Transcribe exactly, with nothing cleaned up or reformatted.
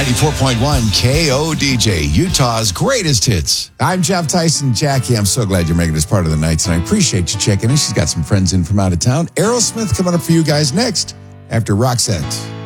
ninety-four point one K O D J, Utah's greatest hits. I'm Jeff Tyson. Jackie, I'm so glad you're making this part of the night, and I appreciate you checking in. She's got some friends in from out of town. Aerosmith coming up for you guys next after Roxette.